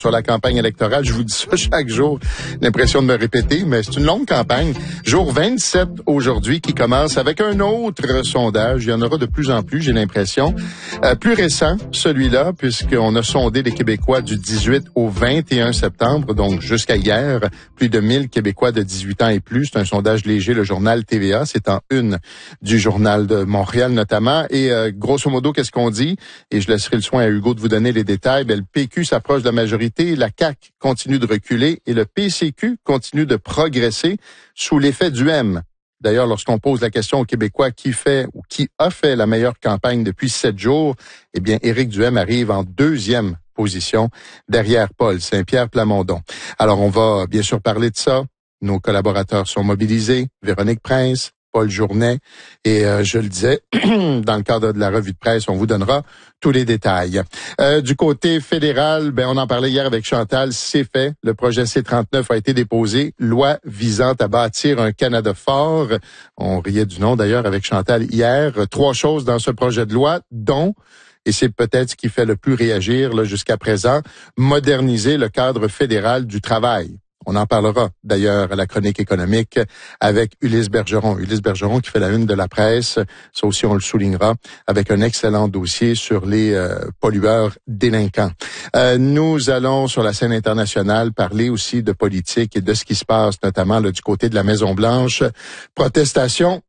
sur la campagne électorale. Je vous dis ça chaque jour, l'impression de me répéter, mais c'est une longue campagne. Jour 27 aujourd'hui qui commence avec un autre sondage. Il y en aura de plus en plus, j'ai l'impression. Plus récent, celui-là, puisqu'on a sondé les Québécois du 18 au 21 septembre, donc jusqu'à hier. Plus de 1000 Québécois de 18 ans et plus. C'est un sondage léger, le journal TVA. C'est en une du journal de Montréal notamment. Et grosso modo, qu'est-ce qu'on dit? Et je laisserai le soin à Hugo de vous donner les détails. Le PQ s'approche de la majorité. La CAQ continue de reculer et le PCQ continue de progresser sous l'effet du M. D'ailleurs, lorsqu'on pose la question aux Québécois qui fait ou qui a fait la meilleure campagne depuis 7 jours, eh bien, Éric Duhem arrive en deuxième position derrière Paul Saint-Pierre Plamondon. Alors, on va bien sûr parler de ça. Nos collaborateurs sont mobilisés. Véronique Prince, Paul Journet. Et je le disais, dans le cadre de la revue de presse, on vous donnera tous les détails. Du côté fédéral, on en parlait hier avec Chantal, c'est fait. Le projet C-39 a été déposé. Loi visant à bâtir un Canada fort. On riait du nom d'ailleurs avec Chantal hier. 3 choses dans ce projet de loi, dont, et c'est peut-être ce qui fait le plus réagir là, jusqu'à présent, moderniser le cadre fédéral du travail. On en parlera d'ailleurs à la chronique économique avec Ulysse Bergeron. Ulysse Bergeron qui fait la une de la presse, ça aussi on le soulignera, avec un excellent dossier sur les pollueurs délinquants. Nous allons sur la scène internationale parler aussi de politique et de ce qui se passe notamment là, du côté de la Maison-Blanche. Protestation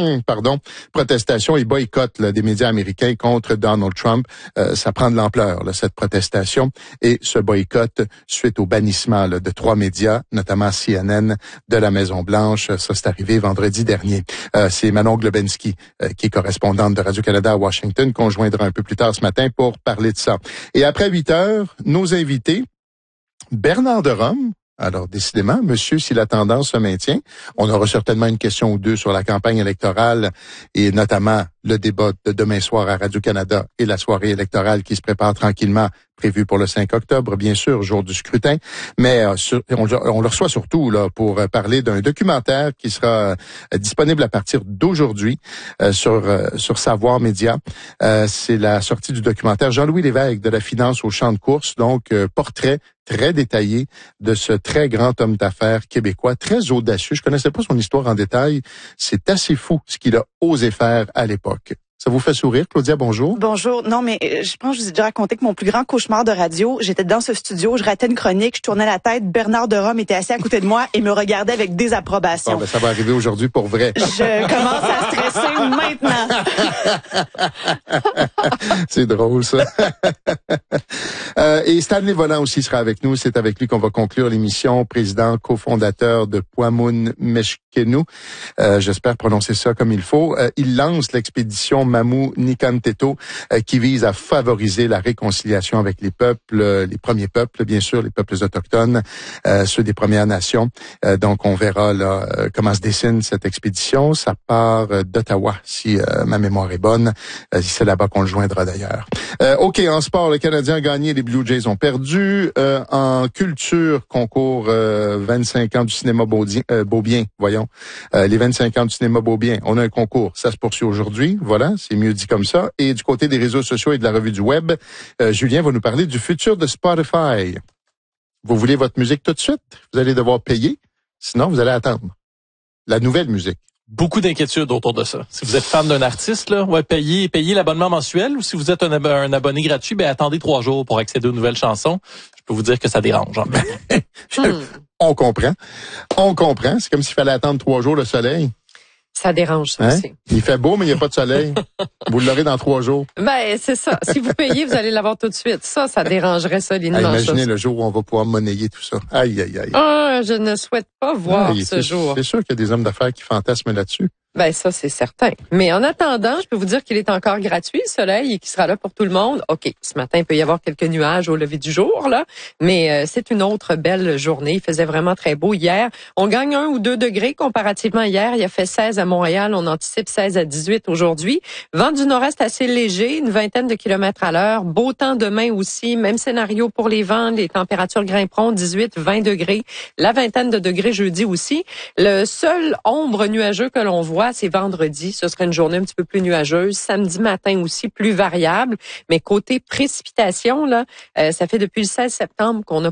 et boycott là, des médias américains contre Donald Trump. Ça prend de l'ampleur, là, cette protestation et ce boycott suite au bannissement là, de 3 médias, notamment CNN, de la Maison-Blanche. Ça, c'est arrivé vendredi dernier. C'est Manon Globensky, qui est correspondante de Radio-Canada à Washington, qu'on joindra un peu plus tard ce matin pour parler de ça. Et après 8 heures, nos invités, Bernard de Rome. Alors, décidément, monsieur, si la tendance se maintient, on aura certainement une question ou deux sur la campagne électorale et notamment le débat de demain soir à Radio-Canada et la soirée électorale qui se prépare tranquillement, prévue pour le 5 octobre, bien sûr, jour du scrutin. Mais on le reçoit surtout là pour parler d'un documentaire qui sera disponible à partir d'aujourd'hui sur Savoir Média. C'est la sortie du documentaire Jean-Louis Lévesque de la finance au champ de course, donc portrait très détaillé de ce très grand homme d'affaires québécois, très audacieux. Je connaissais pas son histoire en détail. C'est assez fou ce qu'il a osé faire à l'époque. Ça vous fait sourire, Claudia? Bonjour. Bonjour. Non, mais je pense que je vous ai déjà raconté que mon plus grand cauchemar de radio, j'étais dans ce studio, je ratais une chronique, je tournais la tête, Bernard de Rome était assis à côté de moi et me regardait avec désapprobation. Bon, ça va arriver aujourd'hui pour vrai. Je commence à stresser maintenant. C'est drôle, ça. Et Stanley Volant aussi sera avec nous. C'est avec lui qu'on va conclure l'émission. Président, cofondateur de Puamun Meshkenu. J'espère prononcer ça comme il faut. Il lance l'expédition Mamou Nikanteto qui vise à favoriser la réconciliation avec les peuples, les premiers peuples, bien sûr, les peuples autochtones, ceux des Premières Nations. Donc, on verra là comment se dessine cette expédition. Ça part d'Ottawa, si ma mémoire est bonne. C'est là-bas qu'on le joindra d'ailleurs. OK, en sport, le Canadien a gagné, les Blue Jays ont perdu. En culture, concours 25 ans du cinéma Beaubien, voyons. Les 25 ans du cinéma Beaubien, on a un concours. Ça se poursuit aujourd'hui, voilà, c'est mieux dit comme ça. Et du côté des réseaux sociaux et de la revue du web, Julien va nous parler du futur de Spotify. Vous voulez votre musique tout de suite? Vous allez devoir payer, sinon vous allez attendre la nouvelle musique. Beaucoup d'inquiétudes autour de ça. Si vous êtes fan d'un artiste, là, ouais, payez l'abonnement mensuel, ou si vous êtes un abonné gratuit, attendez 3 jours pour accéder aux nouvelles chansons. Je peux vous dire que ça dérange. On comprend. C'est comme s'il fallait attendre 3 jours le soleil. Ça dérange, ça aussi. Il fait beau, mais il n'y a pas de soleil. Vous l'aurez dans 3 jours. C'est ça. Si vous payez, vous allez l'avoir tout de suite. Ça dérangerait solidement. Imaginez le jour où on va pouvoir monnayer tout ça. Aïe, aïe, aïe. Ah, je ne souhaite pas voir ce jour. C'est sûr qu'il y a des hommes d'affaires qui fantasment là-dessus. Ça, c'est certain. Mais en attendant, je peux vous dire qu'il est encore gratuit, le soleil, et qu'il sera là pour tout le monde. OK, ce matin, il peut y avoir quelques nuages au lever du jour, là, mais c'est une autre belle journée. Il faisait vraiment très beau hier. On gagne 1 ou 2 degrés comparativement à hier. Il a fait 16 à Montréal. On anticipe 16 à 18 aujourd'hui. Vent du nord-est assez léger, une vingtaine de kilomètres à l'heure. Beau temps demain aussi. Même scénario pour les vents. Les températures grimperont 18, 20 degrés. La vingtaine de degrés jeudi aussi. Le seul ombre nuageux que l'on voit, c'est vendredi. Ce serait une journée un petit peu plus nuageuse. Samedi matin aussi, plus variable. Mais côté précipitation, là, ça fait depuis le 16 septembre qu'on n'a